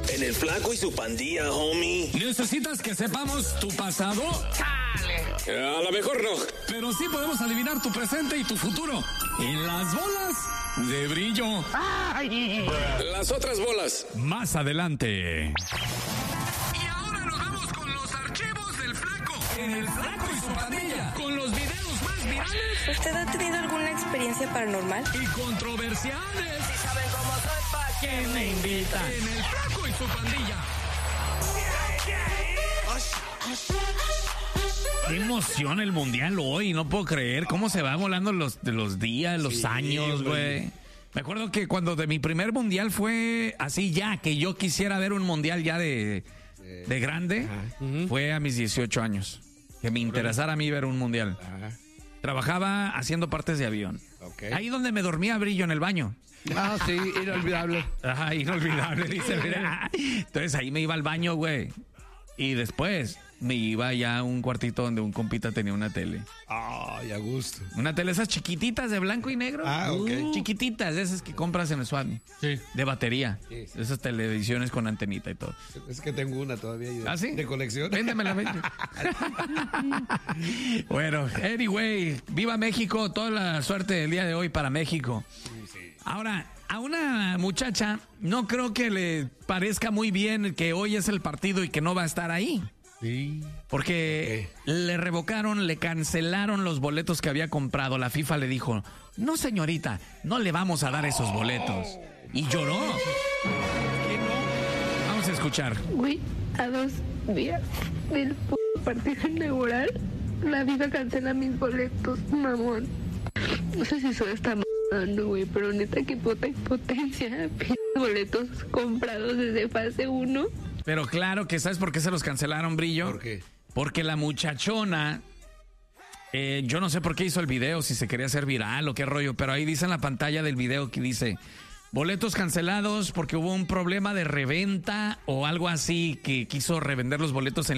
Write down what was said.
En el Flaco y su Pandilla, homie. ¿Necesitas que sepamos tu pasado? ¡Chale! A lo mejor no. Pero sí podemos adivinar tu presente y tu futuro. En las bolas de brillo. ¡Ay! Las otras bolas. Más adelante. Y ahora nos vamos con los archivos del Flaco. En el Flaco y su Pandilla. Con los videos más virales. ¿Usted ha tenido alguna experiencia paranormal? Y controversiales. Si saben cómo soy, ¿pa' qué me invitan? En el Flaco y su Pandilla. Qué emoción el mundial hoy, no puedo creer cómo se va volando los días, los años, güey. Me acuerdo que cuando de mi primer mundial fue así ya, que yo quisiera ver un mundial ya de grande, fue a mis 18 años. Que me interesara a mí ver un mundial. Ajá. Trabajaba haciendo partes de avión. Okay. Ahí donde me dormía Brillo en el baño. Ah, sí, inolvidable. Ajá, inolvidable, dice. Mira. Entonces ahí me iba al baño, güey. Y después me iba ya a un cuartito donde un compita tenía una tele. Ay, a gusto. Una tele esas chiquititas de blanco y negro. Ah, ok. Chiquititas, esas que compras en el Swami. Sí. De batería. Sí. Esas televisiones con antenita y todo. Es que tengo una todavía. ¿Ah, sí? De colección. Véndemela, vende. Bueno, anyway, viva México. Toda la suerte del día de hoy para México. Sí. Ahora, a una muchacha no creo que le parezca muy bien que hoy es el partido y que no va a estar ahí. Sí. Porque le revocaron, le cancelaron los boletos que había comprado. La FIFA le dijo, no señorita, no le vamos a dar esos boletos. Y lloró. Vamos a escuchar. Güey, a 2 días del partido inaugural, la vida cancela mis boletos, mamón. No sé si eso está mamando, güey, pero neta que puta impotencia. Boletos comprados desde fase 1. Pero claro que ¿sabes por qué se los cancelaron, Brillo? ¿Por qué? Porque la muchachona, yo no sé por qué hizo el video, si se quería hacer viral o qué rollo, pero ahí dice en la pantalla del video que dice, boletos cancelados porque hubo un problema de reventa o algo así, que quiso revender los boletos en